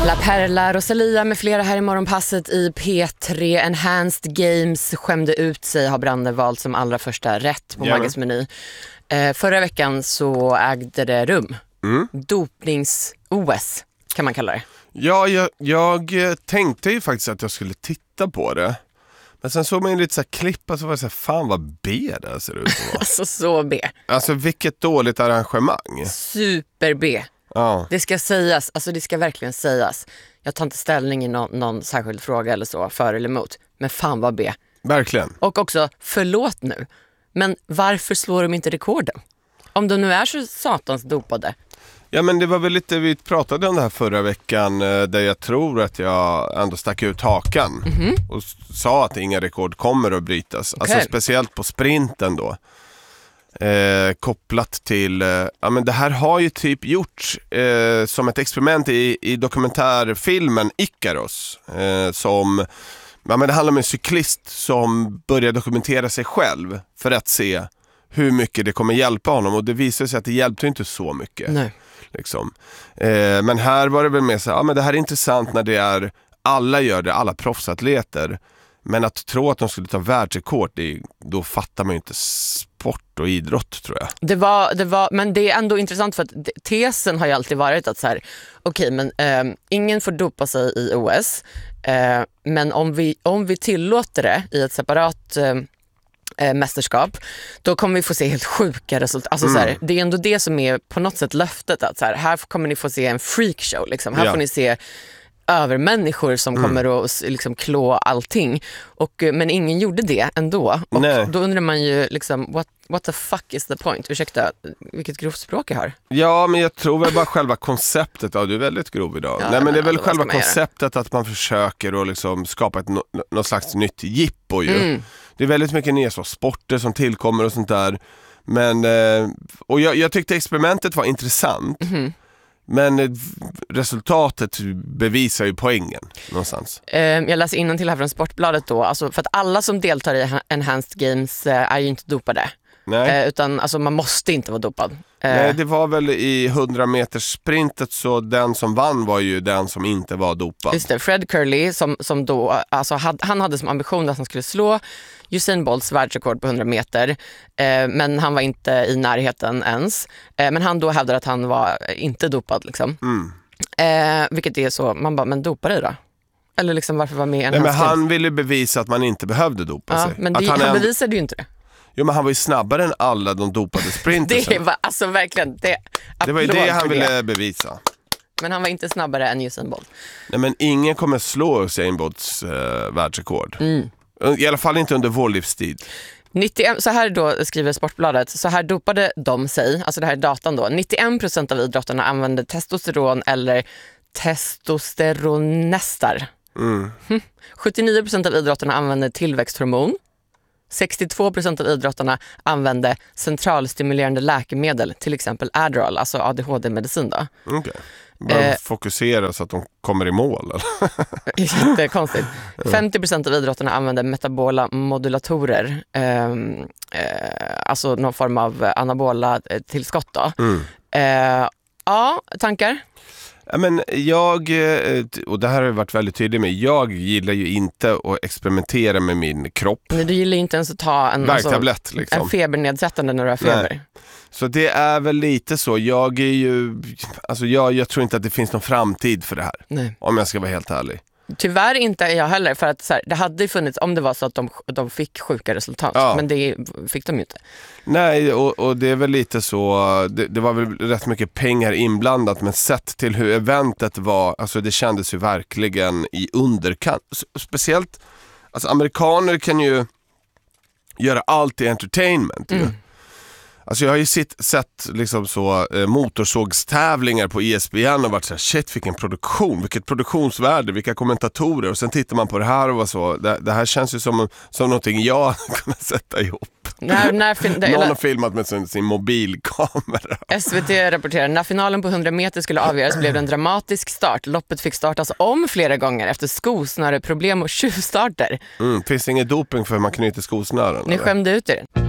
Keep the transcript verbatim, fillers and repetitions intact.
La Perla, Rosalia med flera här i morgonpasset i P tre. Enhanced Games skämde ut sig, har Brande valt som allra första rätt på Gärna. Magges meny. Eh, förra veckan så ägde det rum. Mm. Dopnings-O S kan man kalla det. Ja, jag, jag tänkte ju faktiskt att jag skulle titta på det. Men sen såg man ju lite så här klipp och så var det så här, fan vad B det ser ut att vara. Alltså så B. Alltså vilket dåligt arrangemang. Super B. Ja. Det ska sägas, alltså det ska verkligen sägas. Jag tar inte ställning i någon, någon särskild fråga eller så, för eller emot. Men fan vad B. Verkligen. Och också, förlåt nu, men varför slår de inte rekorden? Om de nu är så satans dopade. Ja, men det var väl lite, vi pratade om det här förra veckan eh, där jag tror att jag ändå stack ut hakan Mm-hmm. och s- sa att inga rekord kommer att brytas. Okej. Alltså speciellt på sprinten då. Eh, kopplat till, eh, ja men det här har ju typ gjorts eh, som ett experiment i, i dokumentärfilmen Icarus. Eh, som, ja men det handlar om en cyklist som börjar dokumentera sig själv för att se hur mycket det kommer hjälpa honom. Och det visar sig att det hjälpte inte så mycket. Nej. Liksom. Eh, men här var det väl mer så ja men det här är intressant när det är, alla gör det, alla proffsatleter. Men att tro att de skulle ta världsrekord, det, då fattar man ju inte sport och idrott, tror jag. Det var, det var, men det är ändå intressant för att tesen har ju alltid varit att så här, okej, men eh, ingen får dopa sig i O S. Eh, men om vi, om vi tillåter det i ett separat eh, eh, mästerskap, då kommer vi få se helt sjuka resultat. Alltså, Mm. så här, det är ändå det som är på något sätt löftet. Att så här, här kommer ni få se en freakshow. Liksom. Här Ja. får ni se övermänniskor som Mm. kommer att liksom klå allting. Och, eh, men ingen gjorde det ändå. Och Nej. då undrar man ju liksom, what, what the fuck is the point? Ursäkta, vilket grovt språk jag har. Ja, men jag tror väl bara själva konceptet, ja du är väldigt grov idag. Ja, Nej, men det är men väl alltså, vad själva ska man göra? konceptet att man försöker att liksom skapa ett, no, något slags nytt jippo ju. Mm. Det är väldigt mycket nya så, sporter som tillkommer och sånt där. Men, eh, och jag, jag tyckte experimentet var intressant. Mhm. Men eh, resultatet bevisar ju poängen någonstans. Eh, jag läser innantill här från Sportbladet då. Alltså, för att alla som deltar i Enhanced Games eh, är ju inte dopade. Nej. Eh, utan alltså, man måste inte vara dopad. Eh, Nej, det var väl i hundra meters sprintet, så den som vann var ju den som inte var dopad. Just det, Fred Curley som, som då, alltså, had, han hade som ambition att han skulle slå Usain Bolts världsrekord på hundra meter. Eh, men han var inte i närheten ens. Eh, men han då hävdade att han var inte dopad. Liksom. Mm. Eh, vilket är så, man bara, men dopa dig då? Eller liksom varför var med i Nej, Enhanced men Games? han ville bevisa att man inte behövde dopa Ja, sig. men att det, han han, är en... bevisade ju inte det. Jo, men han var ju snabbare än alla de dopade sprintersen. Det var alltså verkligen det. Det var ju applåd det han för ville bevisa. Men han var inte snabbare än Usain Bolt. Nej, men ingen kommer slå Usain Bolts eh, världsrekord. Mm. I alla fall inte under vår livstid. nittioen, så här då skriver Sportbladet, så här dopade de sig, alltså det här är datan då, nittioen procent av idrottarna använde testosteron eller testosteronestar. Mm. sjuttionio procent av idrottarna använde tillväxthormon. sextiotvå procent av idrottarna använde centralstimulerande läkemedel, till exempel Adderall, alltså A D H D-medicin då. Okej. Okay. Bara Eh. fokusera så att de kommer i mål. Eller? Jättekonstigt. femtio procent av idrottarna använder metabola modulatorer. Eh, eh, alltså någon form av anabola eh, tillskott då. Mm. Eh, ja, tankar? Ja, men jag, eh, och det här har jag varit väldigt tydlig med, jag gillar ju inte att experimentera med min kropp. Nej, du gillar ju inte ens att ta en, alltså, Värktablett liksom. en febernedsättande när du har feber. Nej. Så det är väl lite så. Jag är ju, alltså jag, jag tror inte att det finns någon framtid för det här. Nej. Om jag ska vara helt ärlig. Tyvärr inte jag heller, för att så här, det hade ju funnits om det var så att de, de fick sjuka resultat, Ja. men det fick de ju inte. Nej, och, och det är väl lite så, det, det var väl rätt mycket pengar inblandat, men sett till hur eventet var, alltså det kändes ju verkligen i underkant. Speciellt, alltså amerikaner kan ju göra allt i entertainment. Mm. Ju. Alltså jag har ju sitt, sett liksom så, eh, motorsågstävlingar på E S P N och varit så här, shit vilken produktion, vilket produktionsvärde, vilka kommentatorer, och sen tittar man på det här och var så, det, det här känns ju som, som någonting jag kunnat sätta ihop. När, när fin- det, Någon eller, har filmat med sin, sin mobilkamera. S V T rapporterar, när finalen på hundra meter skulle avgöras blev det en dramatisk start. Loppet fick startas om flera gånger efter skosnöre problem och tjuvstarter. Mm, finns det ingen doping för hur man knyter skosnören? Ni eller? skämde ut er.